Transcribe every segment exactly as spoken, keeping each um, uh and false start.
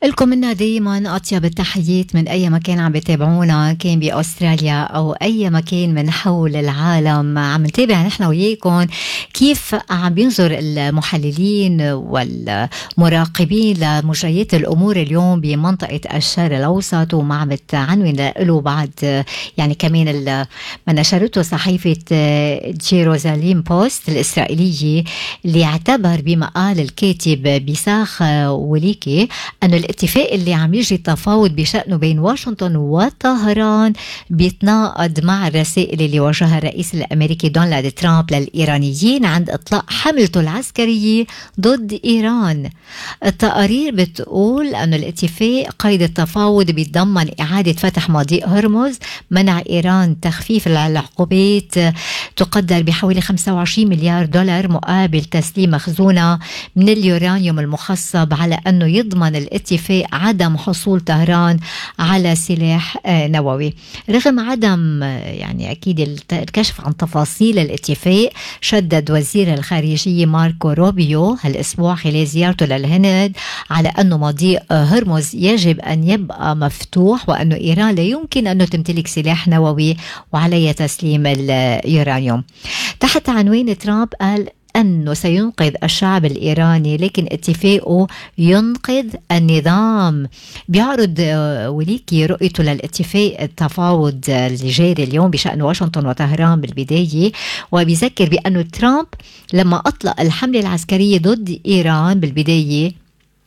لكم منا دايما أطيب التحيات من أي مكان عم بتابعونا، كان بأستراليا أو أي مكان من حول العالم. عم نتابع نحن وياكم كيف عم بينظر المحللين والمراقبين لمجريات الأمور اليوم بمنطقة الشرق الأوسط، وما عم بتعنون له بعد يعني كمان ما نشرته صحيفة جيروزاليم بوست الإسرائيلية، اللي اعتبر بما قال الكاتب بيساخ وليكي أنه الاتفاق اللي عم يجري التفاوض بشأنه بين واشنطن وطهران بيتناقض مع الرسائل اللي وجهها الرئيس الأمريكي دونالد ترامب للإيرانيين عند إطلاق حملته العسكرية ضد إيران. التقارير بتقول أنه الاتفاق قيد التفاوض بيتضمن إعادة فتح مضيق هرمز، منع إيران تخفيف العقوبات تقدر بحوالي خمسة وعشرين مليار دولار مقابل تسليم مخزونة من اليورانيوم المخصب، على أنه يضمن الاتفاق عدم حصول طهران على سلاح نووي. رغم عدم يعني أكيد الكشف عن تفاصيل الاتفاق، شدد وزير الخارجية ماركو روبيو هالأسبوع خلال زيارته للهند على أنه مضيق هرمز يجب أن يبقى مفتوح، وأنه إيران لا يمكن أن تمتلك سلاح نووي وعليها تسليم اليورانيوم. تحت عنوان ترامب قال أنه سينقذ الشعب الإيراني، لكن اتفاقه ينقذ النظام. بيعرض وليكي رؤيته للاتفاق التفاوض اللي جاري اليوم بشأن واشنطن وطهران بالبداية، وبيذكر بأنه ترامب لما أطلق الحملة العسكرية ضد إيران بالبداية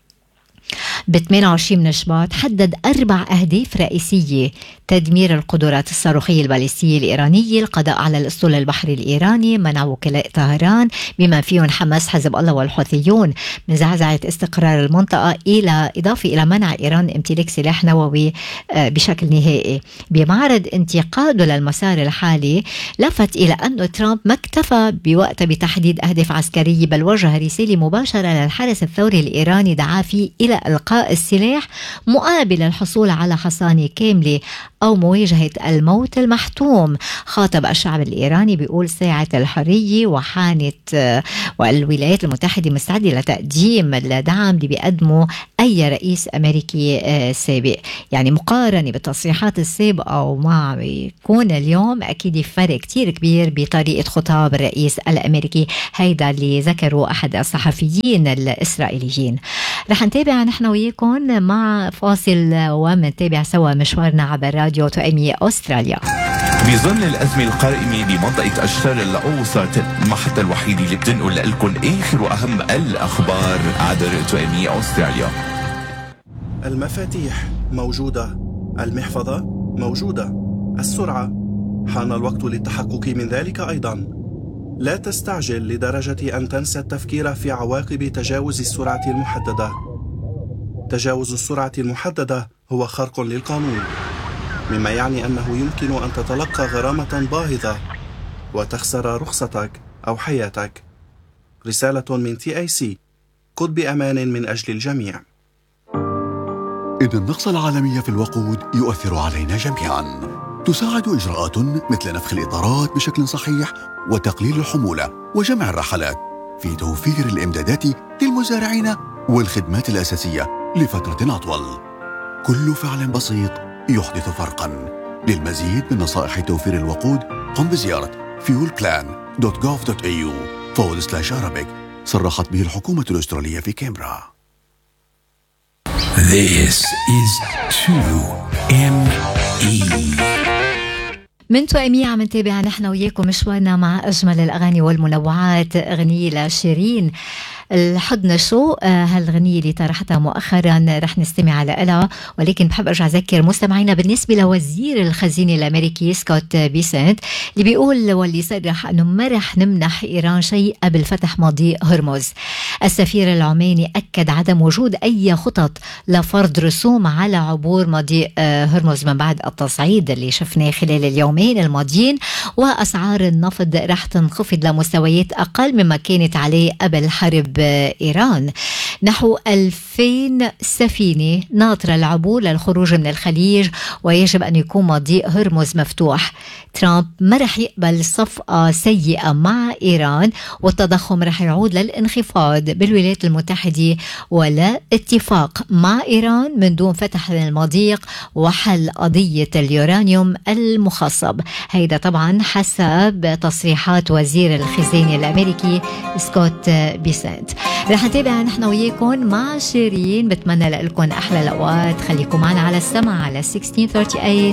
ب ثمانية وعشرين من شباط حدد أربع أهداف رئيسية: تدمير القدرات الصاروخية الباليستية الإيرانية، القضاء على الأسطول البحري الإيراني، منع وكلاء طهران بما فيهم حماس، حزب الله والحوثيون من زعزعة استقرار المنطقة، إلى إضافة إلى منع إيران امتلاك سلاح نووي بشكل نهائي. بمعرض انتقاده للمسار الحالي لفت إلى أن ترامب ما اكتفى بوقتها بتحديد أهداف عسكرية، بل وجه رسالة مباشرة للحرس الثوري الإيراني دعا فيه إلى إلقاء السلاح مقابل الحصول على حصانة كاملة أو مواجهة الموت المحتوم. خاطب الشعب الإيراني بيقول ساعة الحرية وحانت، والولايات المتحدة مستعدة لتقديم الدعم اللي بيقدمه أي رئيس أمريكي سابق. يعني مقارنة بالتصريحات السابقة وما بيكون اليوم أكيد فرق كتير كبير بطريقة خطاب الرئيس الأمريكي، هيدا اللي ذكره أحد الصحفيين الإسرائيليين. رح نتابع نحن وياكم مع فاصل ومنتابع سوا مشوارنا عبر راديو توأمية أستراليا. بظل الأزمة القائمة بمنطقة الشرق الأوسط، المحطة الوحيدة اللي بتنقل لكم آخر وأهم الأخبار عبر توأمية أستراليا. المفاتيح موجودة، المحفظة موجودة، السرعة حان الوقت للتحقق من ذلك أيضا. لا تستعجل لدرجة أن تنسى التفكير في عواقب تجاوز السرعة المحددة. تجاوز السرعة المحددة هو خرق للقانون، مما يعني أنه يمكن أن تتلقى غرامة باهظة وتخسر رخصتك أو حياتك. رسالة من تي آي سي، قد بأمان من أجل الجميع. إن النقص العالمي في الوقود يؤثر علينا جميعا. تساعد إجراءات مثل نفخ الإطارات بشكل صحيح وتقليل الحمولة وجمع الرحلات في توفير الإمدادات للمزارعين والخدمات الأساسية لفترة أطول. كل فعل بسيط يحدث فرقا. للمزيد من نصائح توفير الوقود قم بزيارة فيول بلان دوت جوف دوت إيه يو فورورد سلاش أرابيك، صرحت به الحكومة الأسترالية في كامبرا. This is تو إم إي. من توأمية عم نتابع نحن وياكم مشوارنا مع أجمل الأغاني والمنوعات. أغنية لشيرين الحضن شو، هالغنية اللي طرحتها مؤخرا رح نستمع لها، ولكن بحب أرجع أذكر مستمعينا بالنسبة لوزير الخزينة الأمريكي سكوت بيسنت اللي بيقول واللي صرح أنه ما رح نمنح إيران شيء قبل فتح مضيق هرمز. السفير العماني أكد عدم وجود أي خطط لفرض رسوم على عبور مضيق هرمز من بعد التصعيد اللي شفناه خلال اليومين الماضيين، وأسعار النفط رح تنخفض لمستويات أقل مما كانت عليه قبل حرب إيران. نحو ألفين سفينة ناطرة العبور للخروج من الخليج، ويجب أن يكون مضيق هرمز مفتوح. ترامب ما رح يقبل صفقة سيئة مع إيران، والتضخم رح يعود للانخفاض بالولايات المتحدة، ولا اتفاق مع إيران من دون فتح المضيق وحل قضية اليورانيوم المخصب. هيدا طبعا حسب تصريحات وزير الخزانة الأمريكي سكوت بيسنت. رح نتابع نحن وياكم مع شيرين. بتمنى لكم أحلى الأوقات. خليكم معنا على السمع على ستة عشر ثلاثة وثلاثين